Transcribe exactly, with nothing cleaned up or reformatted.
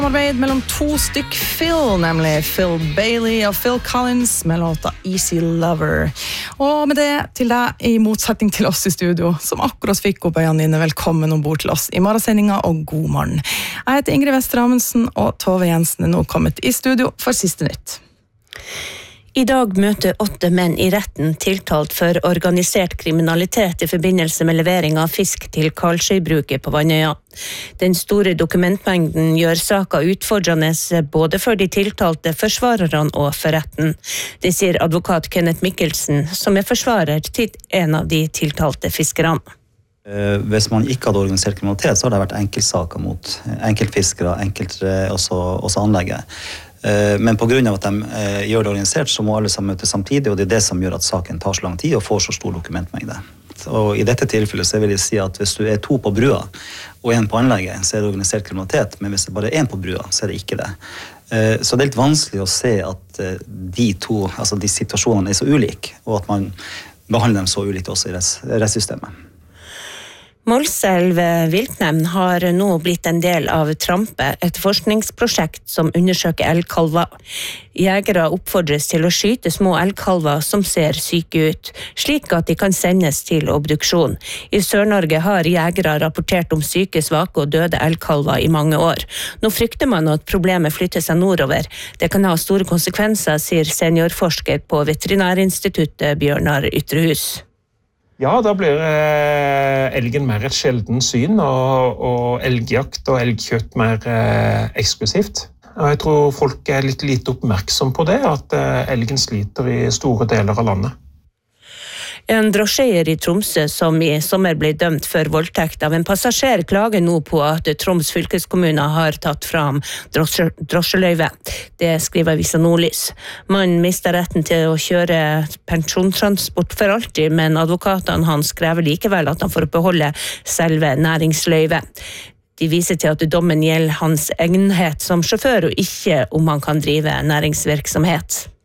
Samarbeid mellom to stykk Phil, nemlig Phil Bailey og Phil Collins med låta Easy Lover. Og med det til deg, i motsetning til oss i studio, som akkurat fikk opp øynene dine, velkommen ombord til oss i morgensendinga og god morgen. Jeg heter Ingrid Vester Amundsen, og Tove Jensen er nå kommet i studio for siste nytt. I dag møter åtte menn i retten tiltalt for organisert kriminalitet i forbindelse med levering av fisk til Karlsøybruket på Vannøya. Den store dokumentmengden gjør saka utfordrende både for de tiltalte forsvarerne og for retten. Det sier advokat Kenneth Mikkelsen, som er forsvarer til en av de tiltalte fiskerne. Hvis man ikke hadde organisert kriminalitet, så har det vært enkeltsaker mot enkeltfiskere, enkelt også, også anlegget. Men på grunn av at de eh, gjør det organisert, så må alle sammen møtes samtidig, og det er det som gjør at saken tar så lang tid og får så stor dokumentmengde. Og i dette tilfellet så vil jeg si at hvis du er to på brua og en på anlegget, så er det organisert kriminalitet, men hvis det bare er en på brua, så er det ikke det. Eh, så det er litt vanskelig å se at eh, de to, altså de situasjonene er så ulike, og at man behandler dem så ulikt også i rets, rettssystemet. Målselv viltnemnd har nå blitt en del av Trampe, et forskningsprosjekt som undersøker elgkalver. Jegere oppfordres til å skyte små elgkalver som ser syke ut, slik at de kan sendes til obduksjon. I Sør-Norge har jegere rapportert om syke, svake og døde elgkalver i mange år. Nå frykter man at problemet flytter seg nordover. Det kan ha store konsekvenser, sier seniorforsker på Veterinærinstituttet Bjørnar Ytrehus. Ja, da blir eh, elgen mer et sjelden syn, og, og elgjakt og elgkjøtt mer eh, eksklusivt. Og jeg tror folk er litt lite oppmerksom på det, at eh, elgen sliter i store deler av landet. En drosjeier i Tromsø som i sommer ble dømt for voldtekt av en passasjer klager nå på at Troms fylkeskommune har tatt fram drosje, drosjeløyve. Det skriver Avisa Nordlys. Man mister retten til å kjøre pensjontransport for alltid, men advokatene hans krever likevel at han får beholde selve næringsløyve. De viser til at dommen gjelder hans egnhet som sjåfør og ikke om han kan drive næringsvirksomhet.